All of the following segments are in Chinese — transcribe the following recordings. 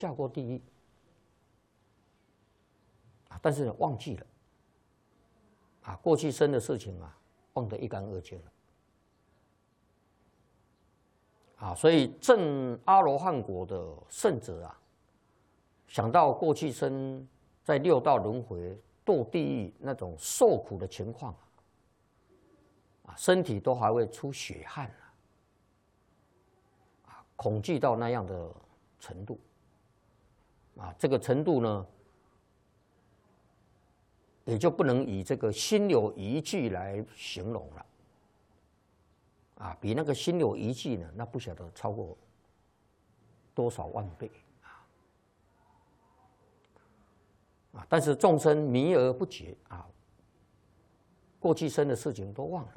下过地狱啊，但是忘记了啊，过去生的事情啊，忘得一干二净了啊，所以证阿罗汉果的圣者啊，想到过去生在六道轮回堕地狱那种受苦的情况啊，身体都还会出血汗啊，恐惧到那样的程度啊，这个程度呢，也就不能以这个心有余悸来形容了啊，比那个心有余悸呢，那不晓得超过多少万倍啊！但是众生迷而不觉啊，过去生的事情都忘了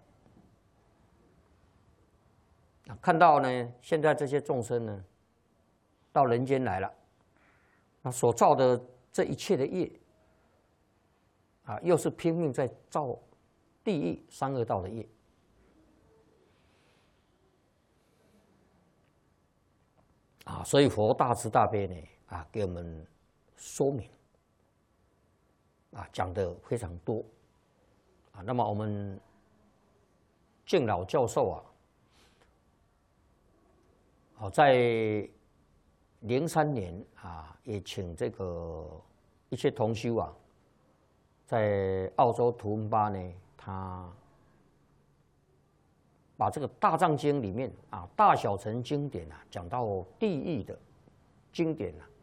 啊，看到呢，现在这些众生呢，到人间来了，那所造的这一切的业啊，又是拼命在造地狱三恶道的业啊，所以佛大慈大悲呢啊，给我们说明啊，讲的非常多啊。那么我们敬老教授啊，好在03年啊，也请这个一些同修啊，在澳洲图文巴呢，他把这个大藏经里面啊，大小乘经典啊，讲到地狱的经典啊，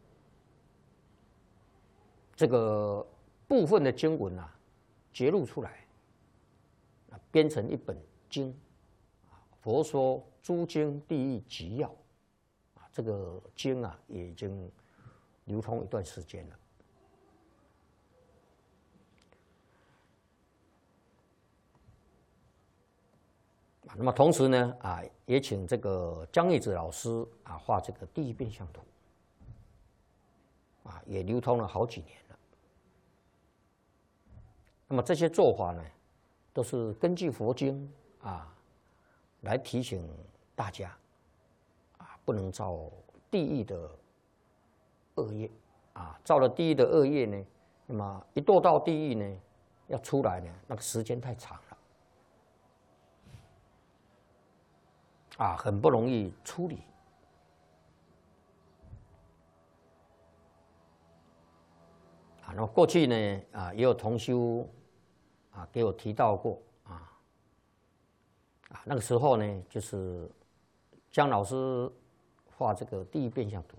这个部分的经文啊，揭露出来，编成一本经，佛说诸经地狱集要，啊，这个经啊，也已经流通一段时间了。那么同时呢，啊，也请这个江义子老师啊画这个地狱变相图，啊，也流通了好几年了。那么这些做法呢，都是根据佛经啊来提醒大家，啊，不能造地狱的恶业，啊，造了地狱的恶业呢，那么一堕到地狱呢，要出来呢，那个时间太长了。啊，很不容易处理啊。那么过去呢，啊，也有同修啊给我提到过啊，那个时候呢，就是江老师画这个地狱变相图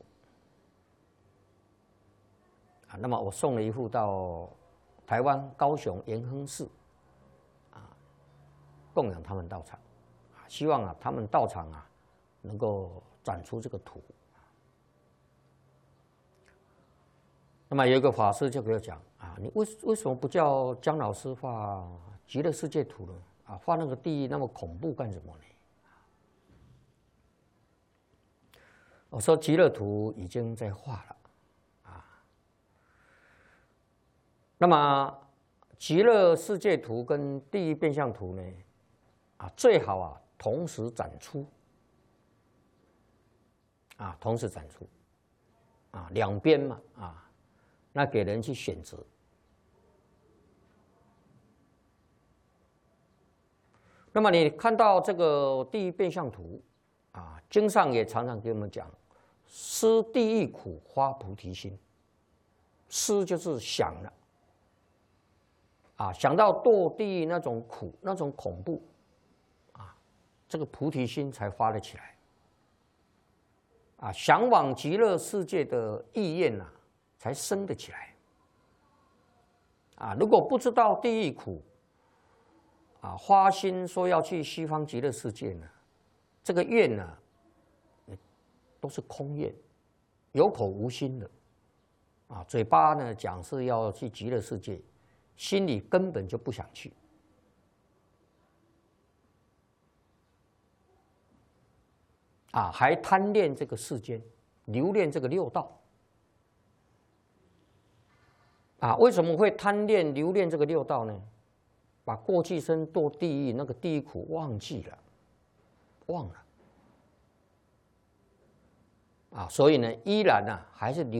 啊，那么我送了一幅到台湾高雄延亨寺啊，供养他们道场。希望啊，他们到场啊，能够展出这个图。那么有一个法师就给我讲啊，你为什么不叫江老师画极乐世界图呢？啊，画那个地狱那么恐怖干什么呢？我说极乐图已经在画了啊。那么极乐世界图跟地狱变相图呢，啊，最好啊。同时展出，啊，同时展出，啊，两边嘛，啊，那给人去选择。那么你看到这个地狱变相图，啊，经上也常常给我们讲，思地狱苦，发菩提心。思就是想了，啊，想到堕地狱那种苦，那种恐怖。这个菩提心才发了起来，啊，向往极乐世界的意愿呐，才生得起来，啊，如果不知道地狱苦，啊，发心说要去西方极乐世界呢，这个愿呢，都是空愿，有口无心的，啊，嘴巴呢讲是要去极乐世界，心里根本就不想去。啊，还贪恋这个世间，留恋这个六道。啊，为什么会贪恋留恋这个六道呢？把过去生堕地狱那个地狱苦忘记了，忘了。啊，所以呢，依然呢还是留。